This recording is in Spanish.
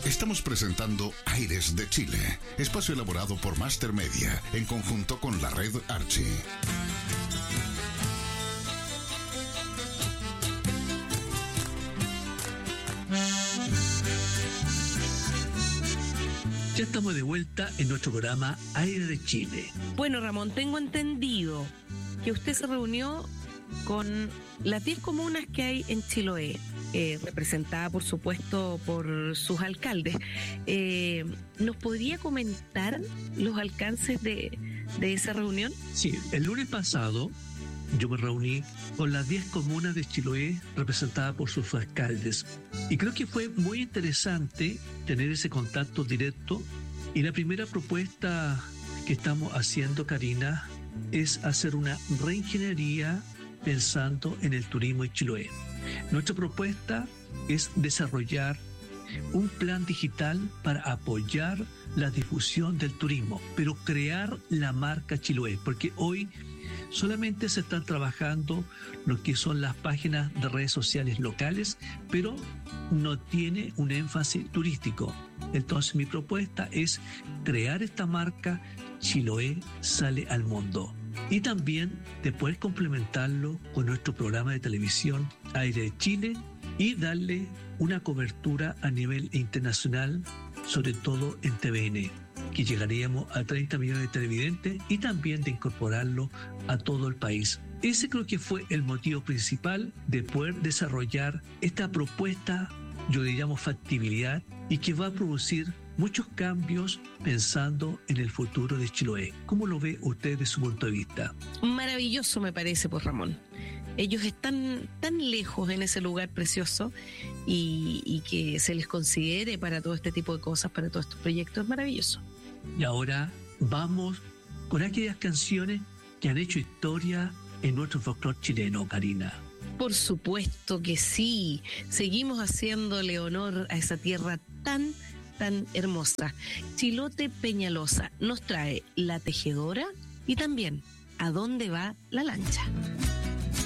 Estamos presentando Aires de Chile, espacio elaborado por Master Media en conjunto con la red Archie. Ya estamos de vuelta en nuestro programa Aire de Chile. Bueno, Ramón, tengo entendido que usted se reunió con las 10 comunas que hay en Chiloé, representada por supuesto por sus alcaldes. ¿Nos podría comentar los alcances de esa reunión? Sí, el lunes pasado yo me reuní con las 10 comunas de Chiloé representadas por sus alcaldes y creo que fue muy interesante tener ese contacto directo. Y la primera propuesta que estamos haciendo, Karina, es hacer una reingeniería pensando en el turismo en Chiloé. Nuestra propuesta es desarrollar un plan digital para apoyar la difusión del turismo, pero crear la marca Chiloé, porque hoy solamente se están trabajando lo que son las páginas de redes sociales locales, pero no tiene un énfasis turístico. Entonces mi propuesta es crear esta marca Chiloé sale al mundo. Y también de poder complementarlo con nuestro programa de televisión Aire de Chile y darle una cobertura a nivel internacional, sobre todo en TVN, que llegaríamos a 30 millones de televidentes y también de incorporarlo a todo el país. Ese creo que fue el motivo principal de poder desarrollar esta propuesta, yo le llamo factibilidad, y que va a producir muchos cambios pensando en el futuro de Chiloé. ¿Cómo lo ve usted desde su punto de vista? Maravilloso me parece, pues Ramón. Ellos están tan lejos en ese lugar precioso y que se les considere para todo este tipo de cosas, para todos estos proyectos, es maravilloso. Y ahora vamos con aquellas canciones que han hecho historia en nuestro folclore chileno, Karina. Por supuesto que sí. Seguimos haciéndole honor a esa tierra tan hermosa. Chilote Peñalosa nos trae La Tejedora y también ¿A dónde va la lancha?